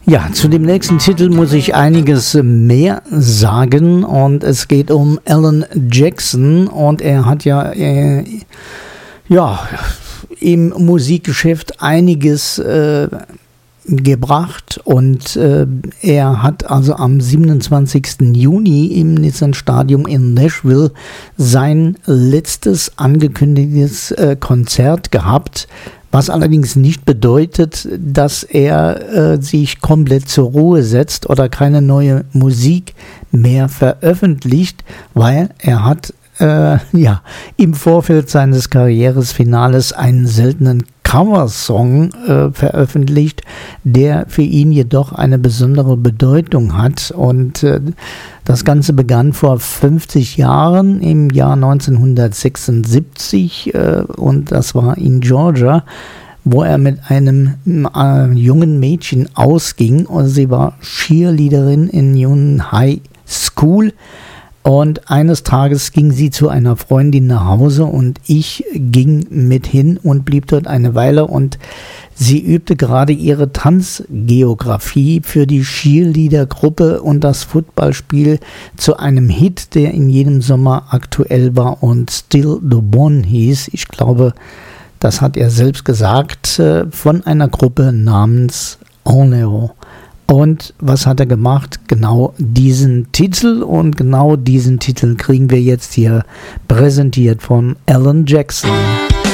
Ja, zu dem nächsten Titel muss ich einiges mehr sagen und es geht um Alan Jackson und er hat ja im Musikgeschäft einiges gebracht und er hat also am 27. Juni im Nissan Stadium in Nashville sein letztes angekündigtes Konzert gehabt, was allerdings nicht bedeutet, dass er sich komplett zur Ruhe setzt oder keine neue Musik mehr veröffentlicht, weil er hat im Vorfeld seines Karrieresfinales einen seltenen Coversong veröffentlicht, der für ihn jedoch eine besondere Bedeutung hat. Und das Ganze begann vor 50 Jahren im Jahr 1976 und das war in Georgia, wo er mit einem jungen Mädchen ausging. Und sie war Cheerleaderin in Union High School. Und eines Tages ging sie zu einer Freundin nach Hause und ich ging mit hin und blieb dort eine Weile und sie übte gerade ihre Tanzgeografie für die Cheerleader-Gruppe und das Footballspiel zu einem Hit, der in jedem Sommer aktuell war und Still the One hieß. Ich glaube, das hat er selbst gesagt, von einer Gruppe namens Oneo. Und was hat er gemacht? Genau diesen Titel, und genau diesen Titel kriegen wir jetzt hier präsentiert von Alan Jackson.